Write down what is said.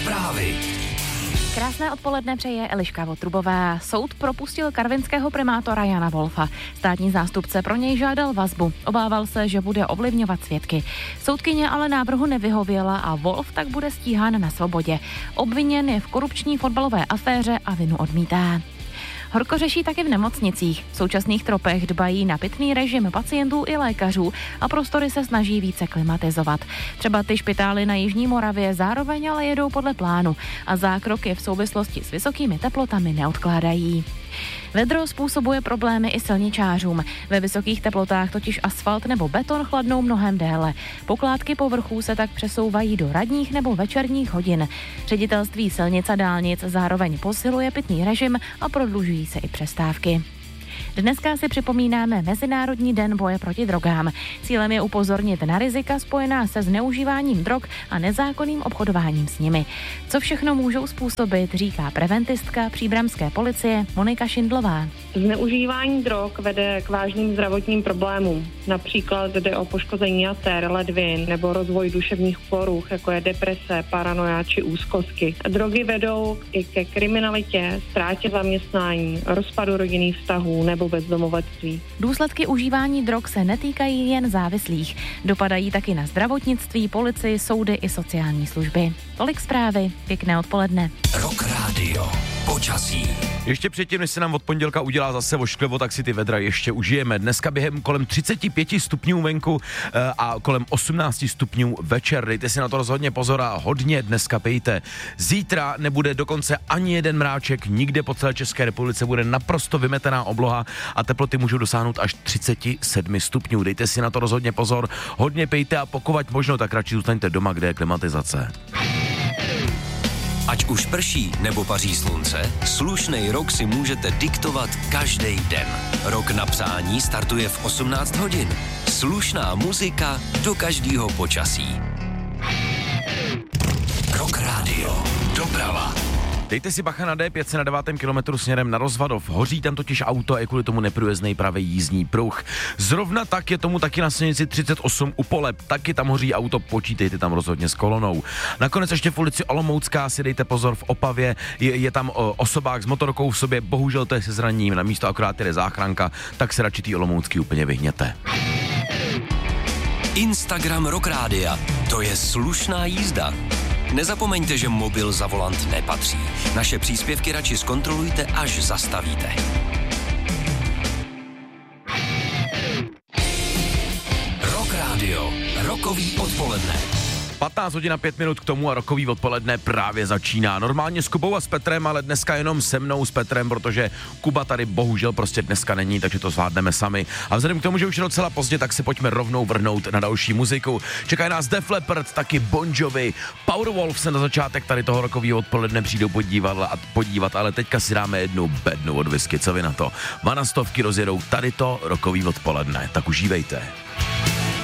Zprávy. Krásné odpoledne přeje Eliška Votrubová. Soud propustil karvinského primátora Jana Wolfa. Státní zástupce pro něj žádal vazbu. Obával se, že bude ovlivňovat svědky. Soudkyně ale návrhu nevyhověla a Wolf tak bude stíhán na svobodě. Obviněn je v korupční fotbalové aféře a vinu odmítá. Horko řeší taky v nemocnicích. V současných tropech dbají na pitný režim pacientů i lékařů a prostory se snaží více klimatizovat. Třeba ty špitály na Jižní Moravě zároveň ale jedou podle plánu a zákroky v souvislosti s vysokými teplotami neodkládají. Vedro způsobuje problémy i silničářům. Ve vysokých teplotách totiž asfalt nebo beton chladnou mnohem déle. Pokládky povrchů se tak přesouvají do ranních nebo večerních hodin. Ředitelství silnic a dálnic zároveň posiluje pitný režim a prodlužují se i přestávky. Dneska si připomínáme Mezinárodní den boje proti drogám. Cílem je upozornit na rizika spojená se zneužíváním drog a nezákonným obchodováním s nimi. Co všechno můžou způsobit, říká preventistka příbramské policie Monika Šindlová. Zneužívání drog vede k vážným zdravotním problémům. Například jde o poškození jater, ledvin nebo rozvoj duševních poruch, jako je deprese, paranoia či úzkosti. Drogy vedou i ke kriminalitě, ztrátě zaměstnání, rozpadu rodinných vztahů nebo bezdomovectví. Důsledky užívání drog se netýkají jen závislých. Dopadají taky na zdravotnictví, policii, soudy i sociální služby. Tolik zprávy, pěkné odpoledne. Rock Radio. Počasí. Ještě předtím, než se nám od pondělka udělá zase ošklivo, tak si ty vedra ještě užijeme. Dneska během kolem 35 stupňů venku a kolem 18 stupňů večer. Dejte si na to rozhodně pozor a hodně dneska pejte. Zítra nebude dokonce ani jeden mráček, nikde po celé České republice bude naprosto vymetená obloha a teploty můžou dosáhnout až 37 stupňů. Dejte si na to rozhodně pozor, hodně pejte a pokud možno, tak radši zůstaňte doma, kde je klimatizace. Ať už prší nebo paří slunce, slušnej rok si můžete diktovat každý den. Rok na přání startuje v 18 hodin. Slušná muzika do každého počasí. Rock Radio. Doprava. Dejte si bacha na D5 na 9. kilometru směrem na Rozvadov. Hoří tam totiž auto a je kvůli tomu neprůjezdnej pravý jízdní pruh. Zrovna tak je tomu taky na silnici 38 u Poleb. Taky tam hoří auto, počítejte tam rozhodně s kolonou. Nakonec ještě v ulici Olomoucká si dejte pozor v Opavě. Je tam osobák s motorkou v sobě, bohužel to je se zraněním. Na místo akorát jde záchranka, tak se radši tý Olomoucký úplně vyhněte. Instagram Rock Rádia. To je slušná jízda. Nezapomeňte, že mobil za volant nepatří. Naše příspěvky radši zkontrolujte, až zastavíte. Rock Radio. Rokový odpoledne. 15 hodin a 5 minut k tomu a rokový odpoledne právě začíná. Normálně s Kubou a s Petrem, ale dneska jenom se mnou s Petrem, protože Kuba tady bohužel prostě dneska není, takže to zvládneme sami. A vzhledem k tomu, že už je docela pozdě, tak se pojďme rovnou vrhnout na další muziku. Čekají nás Def Leppard, taky Bon Jovi, Powerwolf se na začátek tady toho rokového odpoledne přijdou podívat, ale teďka si dáme jednu bednu od whisky, co vy na to? Vanastovky rozjedou tady to rokový odpoledne, tak užívejte.